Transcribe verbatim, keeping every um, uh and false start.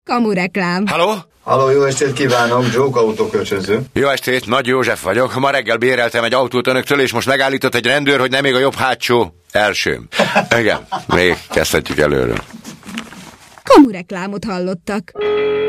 Kamureklám. Halló? Halló, jó estét kívánok, Joke autókölcsönző. Jó estét, Nagy József vagyok. Ma reggel béreltem egy autót önöktől, és most megállított egy rendőr, hogy nem még a jobb hátsó elsőm. Igen, még kezdhetjük előről. Kamureklámot hallottak.